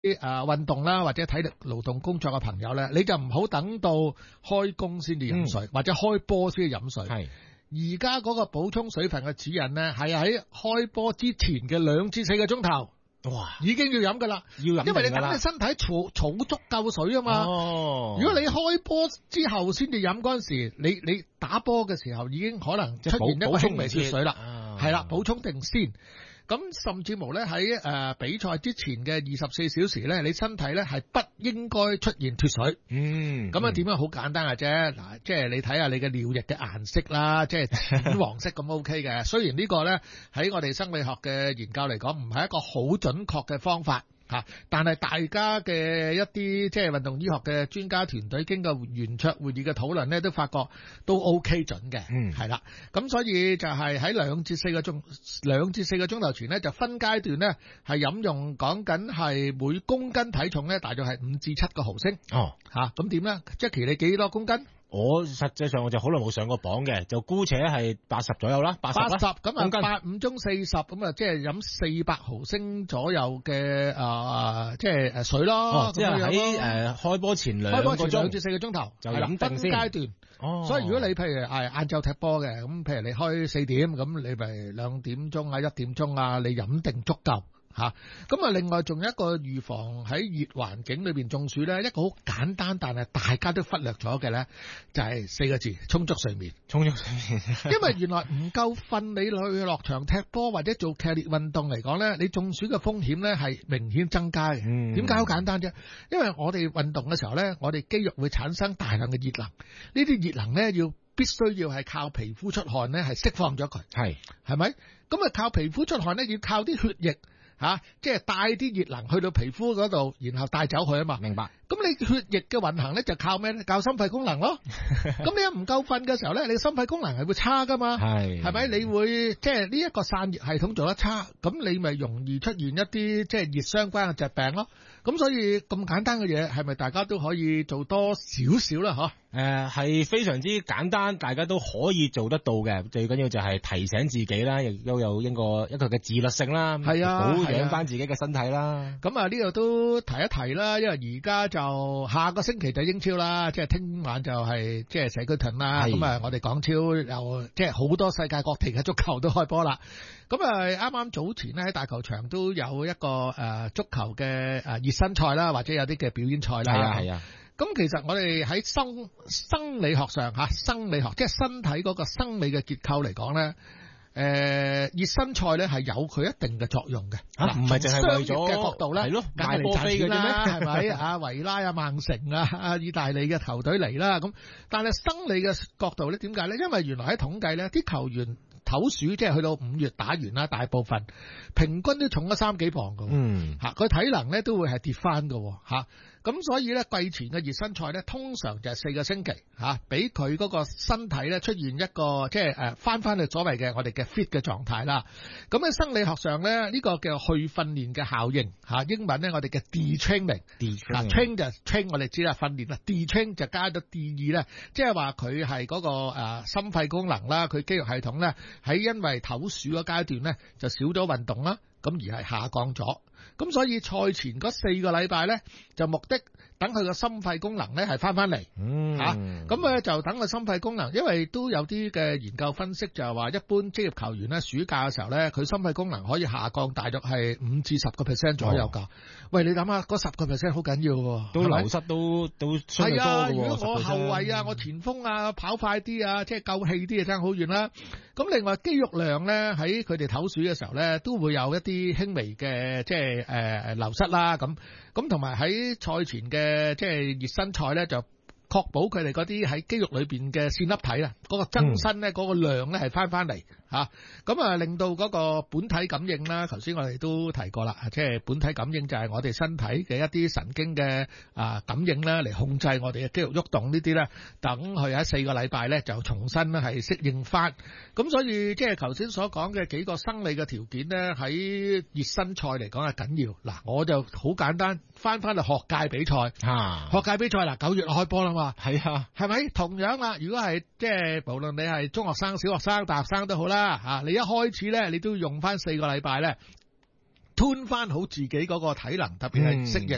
運動啦或者體力勞動工作嘅朋友咧，你就唔好等到開工先至飲水，或者開波先至飲水。係而家嗰個補充水分嘅指引咧，係喺開波之前嘅2至4個鐘頭。哇！已經要飲噶啦，要飲，因為你等你身體儲足夠水啊嘛。哦，如果你開波之後先至飲嗰陣時，你打波嘅時候已經可能出現一個輕微缺水啦。係啦，補充定先。咁甚至乎咧喺比賽之前嘅24小時咧，你身體咧係不應該出現脫水。咁啊點樣好簡單嘅啫。嗱，即係你睇下你嘅尿液嘅顏色啦，即係淺黃色咁 OK 嘅。雖然呢個咧喺我哋生理學嘅研究嚟講，唔係一個好準確嘅方法。但係大家嘅一啲即係運動醫學嘅專家團隊經過圓桌會議嘅討論咧，都發覺都 OK 準嘅，係啦。咁所以就係喺2至4個鐘頭前咧，就分階段咧係飲用，講緊係每公斤體重咧，大約係5至7個毫升。咁點咧 ？Jackie 你幾多公斤？ 我實際上我就好耐冇上過磅嘅，就姑且係80左右啦，80 咁啊85中40咁啊，即係飲400毫升左右嘅即係水咯。 即係喺開波前2 至4個鐘頭就飲定先。 分階段。所以如果你譬如晏晝踢波嘅，咁譬如你開4點，咁你咪2點鐘啊、1點鐘啊，你飲定足夠。咁啊，另外仲有一個預防喺熱環境裏邊中暑咧，一個好簡單但係大家都忽略咗嘅咧，就係4個字：充足睡眠。充足睡眠。因為原來唔夠瞓，你去落場踢波或者做劇烈運動嚟講咧，你中暑嘅風險咧係明顯增加嘅。點解好簡單啫？因為我哋運動嘅時候咧，我哋肌肉會產生大量嘅熱能，呢啲熱能咧必須要係靠皮膚出汗咧係釋放咗佢。係咪？咁啊靠皮膚出汗咧，要靠啲血液。即係帶啲熱能去到皮膚嗰度，然後帶走佢啊嘛。明白。咁你血液嘅運行咧就靠咩咧？靠心肺功能咯。咁你一唔夠瞓嘅時候咧，你心肺功能係會差噶嘛。係咪？你會即係呢一個散熱系統做得差，咁你咪容易出現一啲即係熱相關嘅疾病咯。咁所以咁簡單嘅嘢，係咪大家都可以做多少少啦？ 係非常之簡單，大家都可以做得到嘅。最緊要就係提醒自己啦，亦都有一個嘅自律性啦。係啊，保養翻自己嘅身體啦。咁啊，呢度都提一提啦，因為而家就下個星期就英超啦，即係聽晚就係即係社區盾啦。咁啊，我哋港超又即係好多世界各地嘅足球都開波啦。咁啊，啱啱早前咧喺大球場都有一個足球嘅熱身賽啦，或者有啲嘅表演賽啦。係啊。咁其實我哋喺生理學上生理學即係身體嗰個生理嘅結構嚟講咧，熱身賽咧係有佢一定嘅作用嘅。唔係淨係為咗嘅角度咧，係咯，買嚟賺錢啦，係咪？維拉啊、曼城啊、意大利嘅球隊嚟啦，咁但係生理嘅角度咧，點解咧？因為原來喺統計咧，啲球員唞暑即係去到5月打完啦，大部分平均都重咗3幾磅㗎。佢體能咧都會係跌翻㗎。咁所以咧，季前嘅熱身賽咧，通常就係4個星期俾佢嗰個身體咧出現一個即係翻去所謂嘅我哋嘅 fit 嘅狀態啦。咁喺生理學上咧，呢個叫去訓練嘅效應英文咧我哋嘅 detraining，train 就 train 我哋知啦，訓練啦，detrain 就加咗 de 咧，即係話佢係嗰個心肺功能啦，佢肌肉系統咧喺因為唞暑嗰階段咧就少咗運動啦，咁而係下降咗。咁所以賽前嗰4個禮拜咧，就目的等佢個心肺功能咧係翻嚟。咁咧就等個心肺功能，因為都有啲嘅研究分析就係話，一般職業球員咧暑假嘅時候咧，佢心肺功能可以下降大約係5至10% 左右㗎。喂，你諗下嗰10% 好緊要喎，都流失都相對多㗎喎。如果我後衛啊，我前鋒啊跑快啲啊，即係夠氣啲啊，爭好遠啦。咁另外肌肉量咧喺佢哋唞暑嘅時候咧，都會有一啲輕微嘅即係流失啦。咁同埋喺賽前嘅即係熱身賽咧，就確保佢哋嗰啲喺肌肉裏邊嘅線粒體啊，嗰個增生咧，嗰個量咧係翻嚟嚇。咁啊，令到嗰個本體感應啦，頭先我哋都提過啦，即係本體感應就係我哋身體嘅一啲神經嘅感應啦，嚟控制我哋嘅肌肉喐動呢啲咧，等佢喺4個禮拜咧就重新咧係適應翻。咁所以即係頭先所講嘅幾個生理嘅條件咧，喺熱身賽嚟講係緊要。嗱，我就好簡單翻去學界比賽學界比賽嗱，9月開波啦嘛。係啊，係咪？同樣啦，如果係即係無論你係中學生、小學生、大學生都好啦，你一開始咧，你都要用翻4個禮拜咧，吞翻好自己嗰個體能，特別係適應。